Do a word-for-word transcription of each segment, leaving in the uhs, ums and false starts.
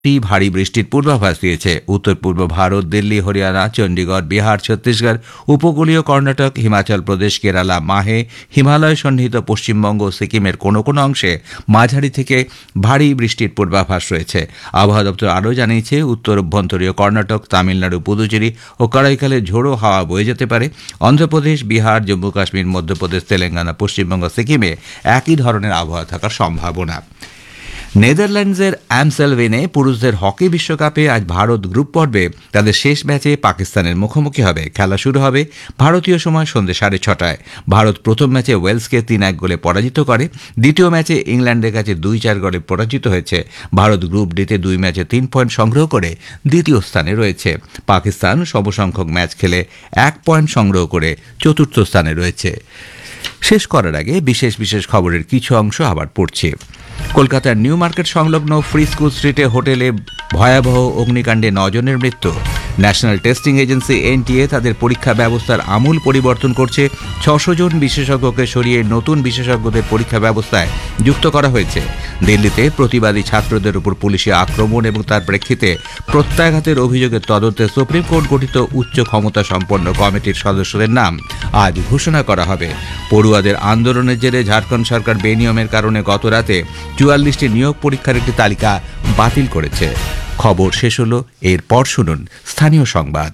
ভারী বৃষ্টির পূর্বাভাস দিয়েছে। উত্তর পূর্ব ভারত, দিল্লি, হরিয়ানা, চণ্ডীগড়, বিহার, ছত্তিশগড়, উপকূলীয় কর্ণাটক, হিমাচল প্রদেশ, কেরালা, মাহে, হিমালয় সন্নিহিত পশ্চিমবঙ্গ, সিকিমের কোনো কোনো অংশে মাঝারি থেকে ভারী বৃষ্টির পূর্বাভাস রয়েছে। আবহাওয়া দপ্তর আরও জানিয়েছে, উত্তর অভ্যন্তরীয় কর্ণাটক, তামিলনাড়ু, পুদুচেরি ও কারাইকালে ঝোড়ো হাওয়া বয়ে যেতে পারে। অন্ধ্রপ্রদেশ, বিহার, জম্মু কাশ্মীর, মধ্যপ্রদেশ, তেলেঙ্গানা, পশ্চিমবঙ্গ, সিকিমে একই ধরনের আবহাওয়া থাকার সম্ভাবনা। নেদারল্যান্ডসের অ্যামসেলভেনে পুরুষদের হকি বিশ্বকাপে আজ ভারত গ্রুপ পর্বে তাদের শেষ ম্যাচে পাকিস্তানের মুখোমুখি হবে। খেলা শুরু হবে ভারতীয় সময় সন্ধ্যে সাড়ে ছটায়। ভারত প্রথম ম্যাচে ওয়েলসকে তিন এক গোলে পরাজিত করে। দ্বিতীয় ম্যাচে ইংল্যান্ডের কাছে দুই চার গোলে পরাজিত হয়েছে। ভারত গ্রুপ ডিতে দুই ম্যাচে তিন পয়েন্ট সংগ্রহ করে দ্বিতীয় স্থানে রয়েছে। পাকিস্তান সমসংখ্যক ম্যাচ খেলে এক পয়েন্ট সংগ্রহ করে চতুর্থ স্থানে রয়েছে। শেষ করার আগে বিশেষ বিশেষ খবরের কিছু অংশ আবার পড়ছি। কলকাতার নিউ মার্কেট সংলগ্ন ফ্রি স্কুল স্ট্রিটে হোটেলে ভয়াবহ অগ্নিকাণ্ডে নজনের মৃত্যু। ন্যাশনাল টেস্টিং এজেন্সি এনটিএ তাদের পরীক্ষা ব্যবস্থার আমূল পরিবর্তন করছে। ছশো জন বিশেষজ্ঞকে সরিয়ে নতুন বিশেষজ্ঞদের পরীক্ষা ব্যবস্থায় যুক্ত করা হয়েছে। দিল্লিতে প্রতিবাদী ছাত্রদের উপর পুলিশি আক্রমণ এবং তার প্রেক্ষিতে প্রত্যাঘাতের অভিযোগের তদন্তে সুপ্রিম কোর্ট গঠিত উচ্চ ক্ষমতা সম্পন্ন কমিটির সদস্যদের নাম আজ ঘোষণা করা হবে। পড়ুয়াদের আন্দোলনের জেরে ঝাড়খণ্ড সরকার বেনিয়মের কারণে গত রাতে চুয়াল্লিশটি নিয়োগ পরীক্ষার একটি তালিকা বাতিল করেছে। খবর শেষ হলো, এরপর শুনুন স্থানীয় সংবাদ।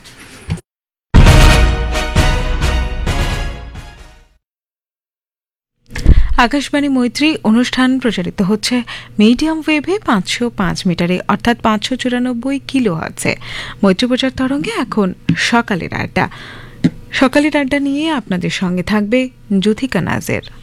আকাশবাণী মৈত্রী অনুষ্ঠান প্রচারিত হচ্ছে মিডিয়াম ওয়েভে পাঁচশো পাঁচ মিটারে অর্থাৎ পাঁচশো চুরানব্বই কিলো হার্টজে। মৈত্রী প্রচার তরঙ্গে এখন সকালের আড্ডা। সকালের আড্ডা নিয়ে আপনাদের সঙ্গে থাকবে যুথিকা নাজের।